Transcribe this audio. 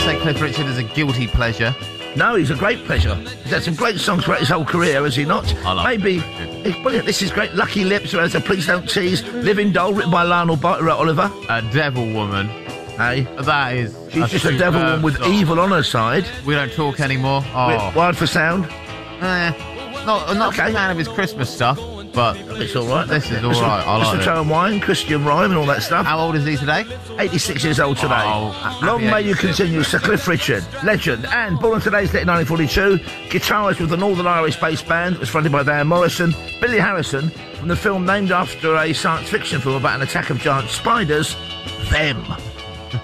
say Cliff Richard is a guilty pleasure. No, he's a great pleasure. He's had some great songs throughout his whole career, has he not? I love Maybe. It's brilliant. This is great. Lucky Lips, who has a Please Don't Tease. Living Doll, written by Lionel Oliver. Devil Woman. Hey. That is. She's just a devil woman with evil on her side. We Don't Talk Anymore. Oh. Wild for Sound. Not a fan of his Christmas stuff, but it's all right. This is all right. I like it. Mr. and Wine, Christian Rhyme, and all that stuff. How old is he today? 86 years old today. Long may you continue, Sir Cliff Richard, legend, and born on today's date, 1942, guitarist with the Northern Irish-based band, was fronted by Van Morrison. Billy Harrison, from the film named after a science fiction film about an attack of giant spiders, Them.